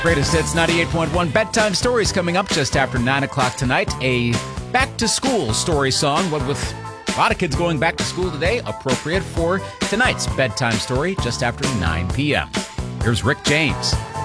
Greatest Hits 98.1 Bedtime Stories coming up just after 9 o'clock tonight. A back-to-school story song, what with a lot of kids going back to school today, appropriate for tonight's bedtime story just after 9 p.m. Here's Rick James.